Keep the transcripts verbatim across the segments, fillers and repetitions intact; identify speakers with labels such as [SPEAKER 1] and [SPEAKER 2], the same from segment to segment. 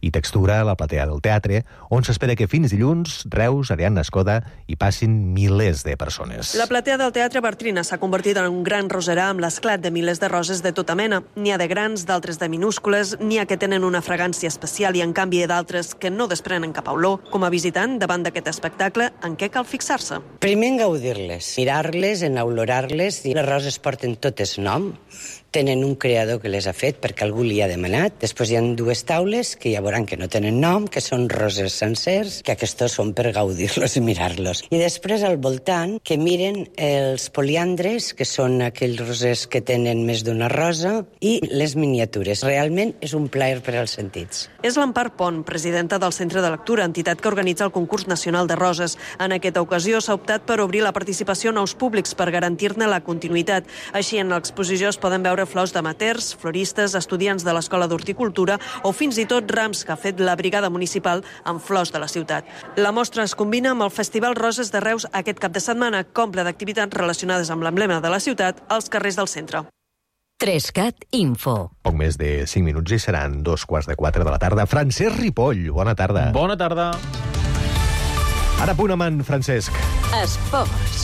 [SPEAKER 1] i textura a la platea del teatre, on s'espera que fins dilluns Reus, Ariadna Escoda hi passin milers de persones.
[SPEAKER 2] La platea del Teatre Bartrina s'ha convertit en un gran roserà amb l'esclat de milers de roses de tota mena. N'hi ha de grans, d'altres de minúscules, n'hi ha que tenen una fragància especial i en canvi d'altres que no desprenen cap olor. Com a visitant, davant d'aquest espectacle, en què cal fixar-se?
[SPEAKER 3] Primer en gaudir-les, mirar-les, en olorar-les. Les roses porten totes nom, tenen un creador que les ha fet perquè algú li ha demanat. Després hi ha dues taules que ja veuran que no tenen nom, que són roses sencers, que aquests són per gaudir-los i mirar-los. I després al voltant que miren els poliandres, que són aquells rosers que tenen més d'una rosa, i les miniatures. Realment és un plaer per als sentits.
[SPEAKER 2] És l'Empar Pont, presidenta del Centre de Lectura, entitat que organitza el concurs nacional de roses. En aquesta ocasió s'ha optat per obrir la participació a nous públics per garantir-ne la continuïtat. Així, en l'exposició es poden veure flors d'amateurs, floristes, estudiants de l'Escola d'Horticultura o fins i tot rams que ha fet la Brigada Municipal amb flors de la ciutat. La mostra es combina amb el Festival Roses de Reus aquest cap de setmana, comple d'activitats relacionades amb l'emblema de la ciutat als carrers del centre.
[SPEAKER 4] Trescat Info.
[SPEAKER 1] Poc més de cinc minuts i seran dos quarts de quatre de la tarda. Francesc Ripoll, bona tarda.
[SPEAKER 5] Bona tarda.
[SPEAKER 1] Ara punt amb en Francesc.
[SPEAKER 4] Esports.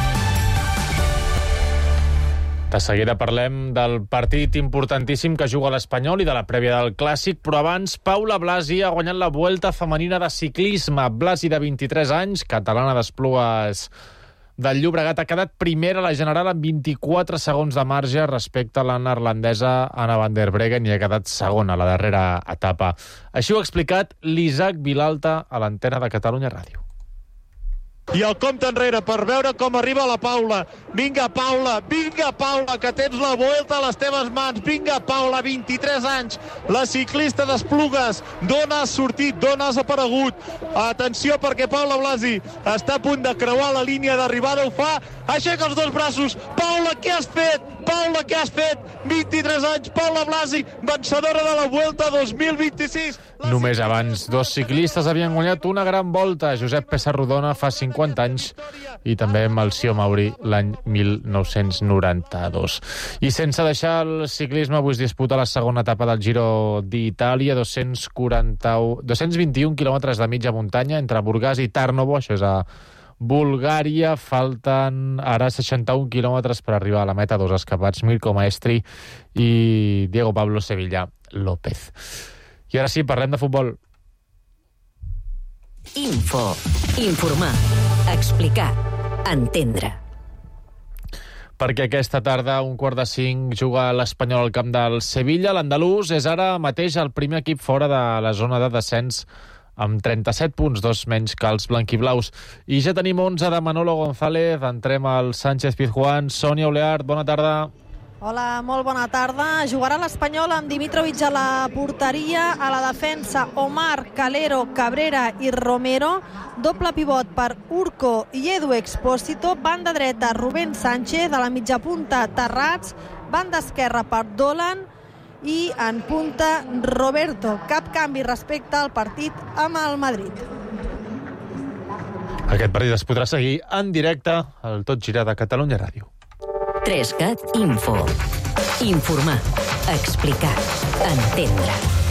[SPEAKER 5] De seguida parlem del partit importantíssim que juga l'Espanyol i de la prèvia del Clàssic, però abans Paula Blasi ha guanyat la Vuelta femenina de ciclisme. Blasi, de vint-i-tres anys, catalana d'Esplugues del Llobregat, ha quedat primera a la general amb vint-i-quatre segons de marge respecte a la neerlandesa Anna van der Breggen i ha quedat segona a la darrera etapa. Així ho ha explicat l'Isaac Vilalta a l'antena de Catalunya Ràdio.
[SPEAKER 6] I el compte enrere per veure com arriba la Paula. Vinga, Paula, vinga, Paula, que tens la Vuelta a les teves mans. Vinga, Paula, vint-i-tres anys, la ciclista d'Esplugues. D'on has sortit, d'on has aparegut? Atenció, perquè Paula Blasi està a punt de creuar la línia d'arribada. Ho fa, aixeca els dos braços. Paula, què has fet? Paula, què has fet? vint-i-tres anys, Paula Blasi, vencedora de la Vuelta dos mil vint-i-sis.
[SPEAKER 5] Només abans, dos ciclistes havien guanyat una gran volta. Josep Pessarrodona fa cinquanta anys i també Melcior Mauri l'any mil nou-cents noranta-dos. I sense deixar el ciclisme, avui es disputa la segona etapa del Giro d'Itàlia, dos-cents quaranta-u, dos-cents vint-i-un quilòmetres de mitja muntanya entre Burgas i Tarnovo, això és a Bulgària. Falten ara seixanta-un quilòmetres per arribar a la meta, dos escapats, Mirko Maestri i Diego Pablo Sevilla López. I ara sí, parlem de futbol.
[SPEAKER 4] Info. Informar. Explicar. Entendre.
[SPEAKER 5] Perquè aquesta tarda, a un quart de cinc, juga l'Espanyol al camp del Sevilla. L'andalús és ara mateix el primer equip fora de la zona de descens amb trenta-set punts, dos menys que els blanquiblaus. I ja tenim onze de Manolo González. Entrem al Sánchez Pizjuán. Sònia Oleart, bona tarda.
[SPEAKER 7] Hola, molt bona tarda. Jugarà l'Espanyol amb Dimitrovic a la porteria, a la defensa Omar, Calero, Cabrera i Romero, doble pivot per Urco i Edu Expósito, banda dreta Rubén Sánchez, a la mitja punta Terrats, banda esquerra per Dolan i en punta Roberto. Cap canvi respecte al partit amb el Madrid.
[SPEAKER 5] Aquest partit es podrà seguir en directe al Tot Gira de Catalunya Ràdio.
[SPEAKER 4] Trescat Info. Informar. Explicar. Entendre.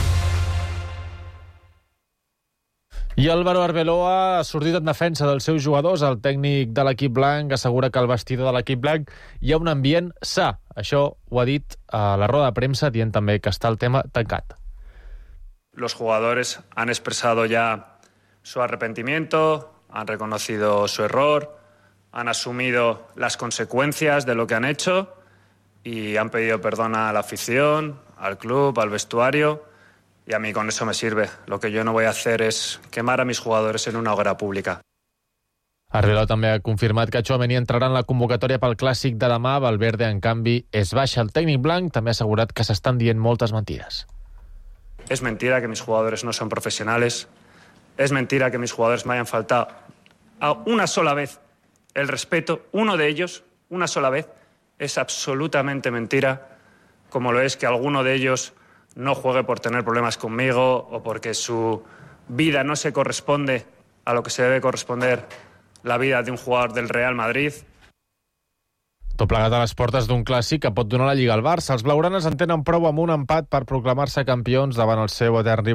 [SPEAKER 5] I Álvaro Arbeloa ha sortit en defensa dels seus jugadors. El tècnic de l'equip blanc assegura que al vestidor de l'equip blanc hi ha un ambient sa. Això ho ha dit a la roda de premsa, dient també que està el tema tancat.
[SPEAKER 8] Los jugadores han expresado ya su arrepentimiento, han reconocido su error, han asumido las consecuencias de lo que han hecho y han pedido perdón a la afición, al club, al vestuario, y a mí con eso me sirve. Lo que yo no voy a hacer es quemar a mis jugadores en una hoguera pública.
[SPEAKER 5] Arbeloa també ha confirmat que Tchouaméni entrarà en la convocatòria pel Clàssic de demà. Valverde, en canvi, és baixa. El tècnic blanc també ha assegurat que s'estan dient moltes mentides.
[SPEAKER 8] Es mentira que mis jugadores no son profesionales. Es mentira que mis jugadores me hayan faltado a una sola vez el respeto, uno de ellos, una sola vez. Es absolutamente mentira, como lo es que alguno de ellos no juegue por tener problemas conmigo o porque su vida no se corresponde a lo que se debe corresponder la vida de un jugador del Real Madrid.
[SPEAKER 5] Tot plegat a les portes d'un clàssic que pot donar la Lliga al Barça. Els blaugranes en tenen prou amb un empat per proclamar-se campions davant el seu etern rival.